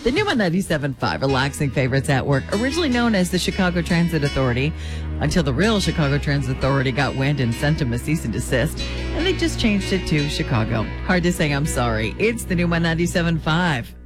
The new 97.5, relaxing favorites at work, originally known as the Chicago Transit Authority, until the real Chicago Transit Authority got wind and sent them a cease and desist, and they just changed it to Chicago. Hard to say I'm sorry. It's the new 97.5.